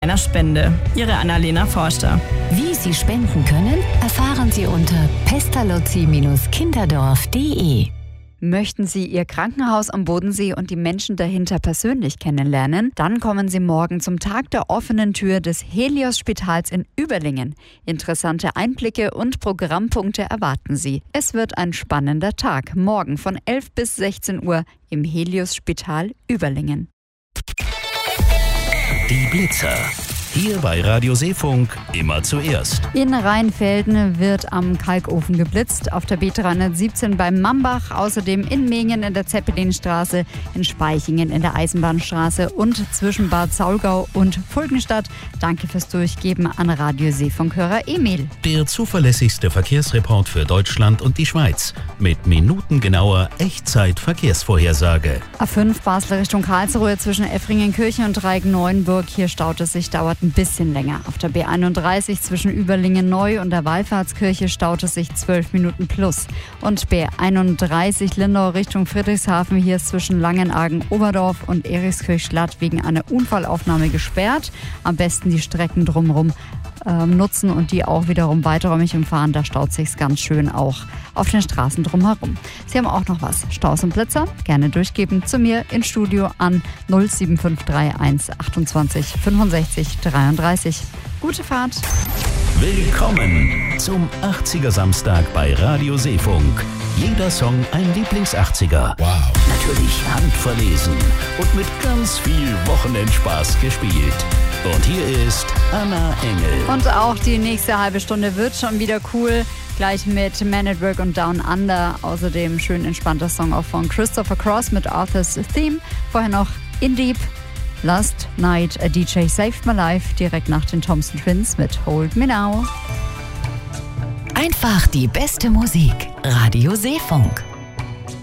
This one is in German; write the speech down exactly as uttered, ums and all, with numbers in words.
einer Spende. Ihre Annalena Forster. Wie Sie spenden können, erfahren Sie unter pestalozzi Bindestrich kinderdorf punkt de. Möchten Sie Ihr Krankenhaus am Bodensee und die Menschen dahinter persönlich kennenlernen? Dann kommen Sie morgen zum Tag der offenen Tür des Helios-Spitals in Überlingen. Interessante Einblicke und Programmpunkte erwarten Sie. Es wird ein spannender Tag. Morgen von elf bis sechzehn Uhr im Helios-Spital Überlingen. Die Blitzer. Hier bei Radio Seefunk immer zuerst. In Rheinfelden wird am Kalkofen geblitzt, auf der B dreihundertsiebzehn beim Mambach, außerdem in Mingen in der Zeppelinstraße, in Speichingen in der Eisenbahnstraße und zwischen Bad Saulgau und Fulgenstadt. Danke fürs Durchgeben an Radio Seefunkhörer Emil. Der zuverlässigste Verkehrsreport für Deutschland und die Schweiz mit minutengenauer Echtzeit-Verkehrsvorhersage. A fünf Basel Richtung Karlsruhe zwischen Effringenkirchen und Reigen-Neuenburg. Hier staut es sich, dauert ein bisschen länger. Auf der B einunddreißig zwischen Überlingen-Neu und der Wallfahrtskirche staut es sich zwölf Minuten plus. Und B einunddreißig Lindau Richtung Friedrichshafen, hier ist zwischen Langenargen-Oberdorf und Erikskirch-Schlatt wegen einer Unfallaufnahme gesperrt. Am besten die Strecken drumherum äh, nutzen und die auch wiederum weiträumig umfahren. Da staut sich's ganz schön auch auf den Straßen drumherum. Sie haben auch noch was. Staus und Blitzer? Gerne durchgeben zu mir ins Studio an null sieben fünf drei eins achtundzwanzig fünfundsechzig dreiunddreißig. Gute Fahrt. Willkommen zum achtziger Samstag bei Radio Seefunk. Jeder Song ein Lieblings-achtziger. Wow. Natürlich handverlesen und mit ganz viel Wochenendspaß gespielt. Und hier ist Anna Engel. Und auch die nächste halbe Stunde wird schon wieder cool. Gleich mit Man at Work und Down Under. Außerdem schön entspannter Song auch von Christopher Cross mit Arthur's Theme. Vorher noch In Deep, Last Night a D J Saved My Life. Direkt nach den Thompson Twins mit Hold Me Now. Einfach die beste Musik. Radio Seefunk.